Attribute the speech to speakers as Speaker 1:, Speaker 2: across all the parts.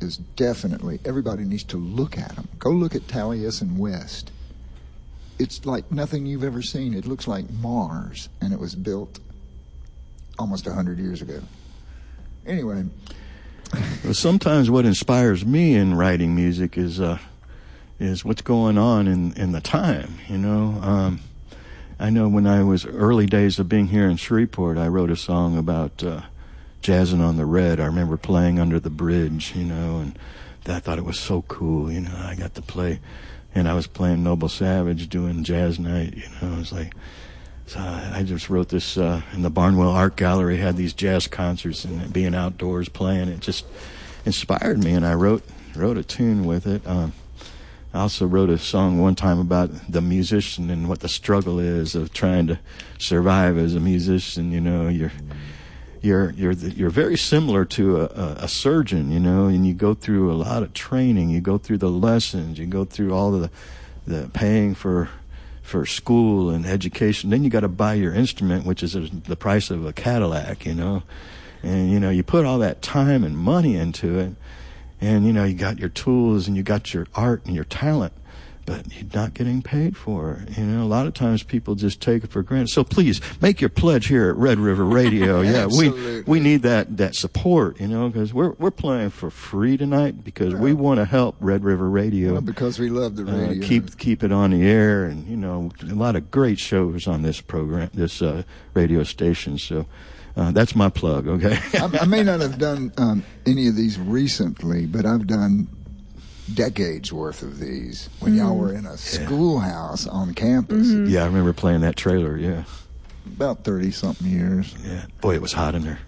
Speaker 1: is definitely, everybody needs to look at them. Go look at Taliesin West. It's like nothing you've ever seen. It looks like Mars, and it was built almost 100 years ago. Anyway.
Speaker 2: Well, sometimes what inspires me in writing music is what's going on in the time, you know. I know when I was early days of being here in Shreveport, I wrote a song about jazzing on the red. I remember playing under the bridge, you know, and I thought it was so cool, you know. I got to play, and I was playing Noble Savage doing jazz night, you know. It was like, so I just wrote this in the Barnwell Art Gallery, had these jazz concerts, and being outdoors playing, it just inspired me, and I wrote a tune with it. I also wrote a song one time about the musician and what the struggle is of trying to survive as a musician. You know, you're very similar to a surgeon, you know, and you go through a lot of training. You go through the lessons. You go through all the paying for school and education. Then you got to buy your instrument, which is the price of a Cadillac, you know. And, you know, you put all that time and money into it. And, you know, you got your tools and you got your art and your talent, but you're not getting paid for it. You know, a lot of times people just take it for granted. So please make your pledge here at Red River Radio. Yeah, we need that support, you know, because we're playing for free tonight because we want to help Red River Radio.
Speaker 1: Well, because we love the radio.
Speaker 2: Keep it on the air, and, you know, a lot of great shows on this program, this radio station. So. That's my plug, okay?
Speaker 1: I may not have done any of these recently, but I've done decades worth of these when y'all were in a schoolhouse on campus.
Speaker 2: Mm-hmm. Yeah, I remember playing that trailer, yeah.
Speaker 1: About 30-something years.
Speaker 2: Yeah. Boy, it was hot in there.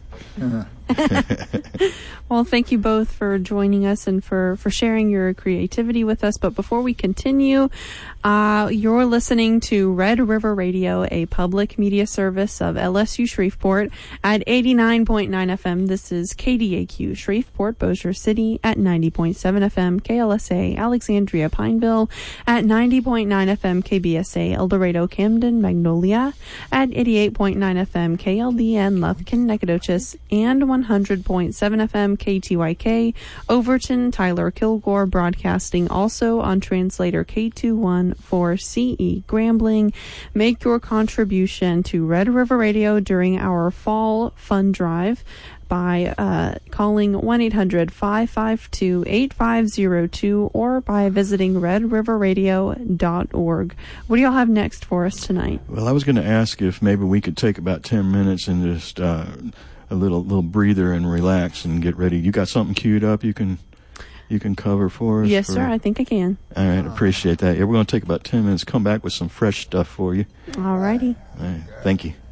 Speaker 3: Well, thank you both for joining us and for sharing your creativity with us. But before we continue, you're listening to Red River Radio, a public media service of LSU Shreveport at 89.9 FM. This is KDAQ Shreveport, Bossier City at 90.7 FM, KLSA Alexandria Pineville at 90.9 FM, KBSA El Dorado Camden Magnolia at 88.9 FM, KLDN Lufkin Nacogdoches and 100.7 FM KTYK Overton Tyler Kilgore, broadcasting also on translator K214CE Grambling. Make your contribution to Red River Radio during our fall fund drive by calling 1-800-552-8502 or by visiting redriverradio.org. What do y'all have next for us tonight?
Speaker 2: Well, I was going to ask if maybe we could take about 10 minutes and just a little breather and relax and get ready. You got something queued up you can cover for us?
Speaker 3: Yes, sir. I think I can.
Speaker 2: All right. Appreciate that. Yeah, we're going to take about 10 minutes, come back with some fresh stuff for you.
Speaker 3: All righty.
Speaker 2: All right. Thank you.